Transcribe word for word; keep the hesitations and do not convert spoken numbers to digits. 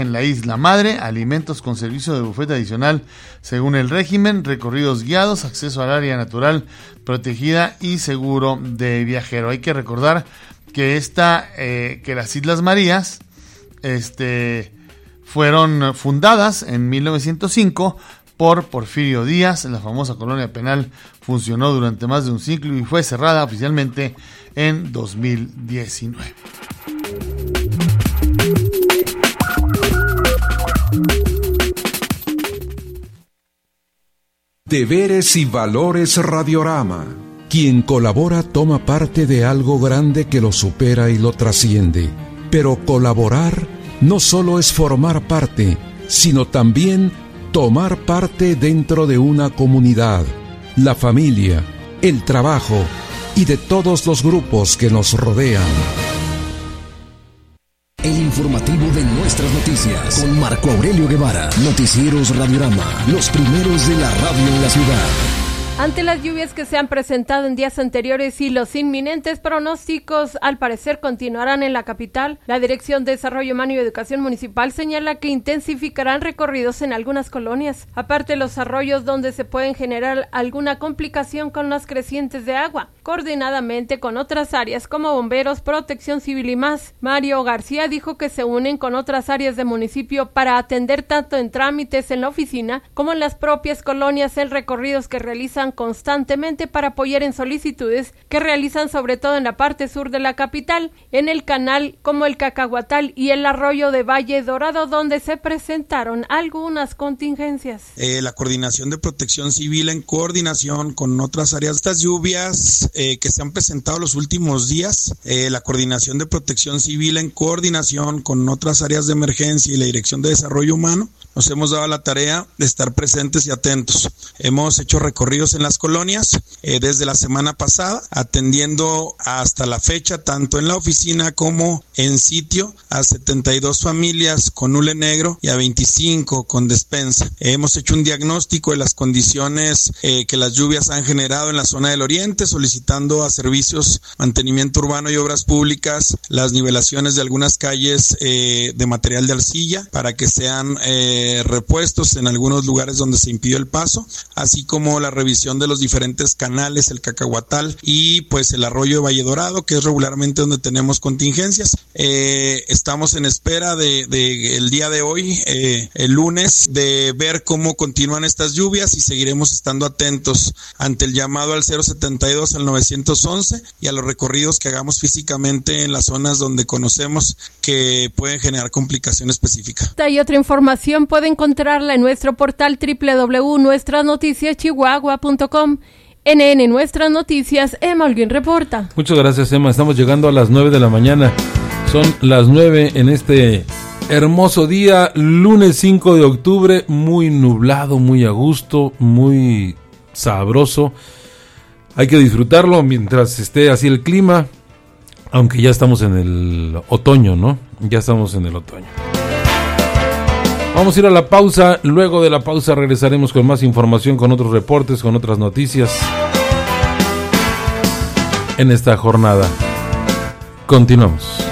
en la Isla Madre, alimentos con servicio de buffet adicional según el régimen, recorridos guiados, acceso al área natural protegida y seguro de viajero. Hay que recordar que esta, eh, que las Islas Marías, este, fueron fundadas en mil novecientos cinco por Porfirio Díaz. La famosa colonia penal funcionó durante más de un siglo y fue cerrada oficialmente en dos mil diecinueve. Deberes y valores Radiorama. Quien colabora toma parte de algo grande que lo supera y lo trasciende. Pero colaborar no solo es formar parte, sino también tomar parte dentro de una comunidad, la familia, el trabajo y de todos los grupos que nos rodean. El informativo de nuestras noticias con Marco Aurelio Guevara. Noticieros Radiorama, los primeros de la radio en la ciudad. Ante las lluvias que se han presentado en días anteriores y los inminentes pronósticos al parecer continuarán en la capital, la Dirección de Desarrollo Humano y Educación Municipal señala que intensificarán recorridos en algunas colonias, aparte de los arroyos donde se pueden generar alguna complicación con las crecientes de agua, coordinadamente con otras áreas como bomberos, protección civil y más. Mario García dijo que se unen con otras áreas del municipio para atender tanto en trámites en la oficina como en las propias colonias en recorridos que realizan constantemente para apoyar en solicitudes que realizan sobre todo en la parte sur de la capital, en el canal como el Cacahuatal y el arroyo de Valle Dorado, donde se presentaron algunas contingencias. Eh, la coordinación de protección civil en coordinación con otras áreas, estas lluvias eh, que se han presentado los últimos días, eh, la coordinación de protección civil en coordinación con otras áreas de emergencia y la Dirección de Desarrollo Humano, nos hemos dado la tarea de estar presentes y atentos. Hemos hecho recorridos en las colonias eh, desde la semana pasada, atendiendo hasta la fecha, tanto en la oficina como en sitio, a setenta y dos familias con hule negro y a veinticinco con despensa. Eh, hemos hecho un diagnóstico de las condiciones eh, que las lluvias han generado en la zona del oriente, solicitando a servicios, mantenimiento urbano y obras públicas las nivelaciones de algunas calles eh, de material de arcilla para que sean eh, repuestos en algunos lugares donde se impidió el paso, así como la revisión de los diferentes canales, el Cacahuatal y pues el arroyo de Valle Dorado, que es regularmente donde tenemos contingencias. Eh, estamos en espera de, de el día de hoy, eh, el lunes, de ver cómo continúan estas lluvias y seguiremos estando atentos ante el llamado al cero setenta y dos al nueve once y a los recorridos que hagamos físicamente en las zonas donde conocemos que pueden generar complicación específica. Hay otra información, puede encontrarla en nuestro portal doble u doble u doble u punto nuestras noticias chihuahua punto com. N N Nuestras Noticias, Emma Holguín reporta. Muchas gracias, Emma. Estamos llegando a las nueve de la mañana. Son las nueve en este hermoso día, lunes cinco de octubre, muy nublado, muy a gusto, muy sabroso. Hay que disfrutarlo mientras esté así el clima, aunque ya estamos en el otoño, ¿no? Ya estamos en el otoño. Vamos a ir a la pausa. Luego de la pausa regresaremos con más información, con otros reportes, con otras noticias en esta jornada. Continuamos.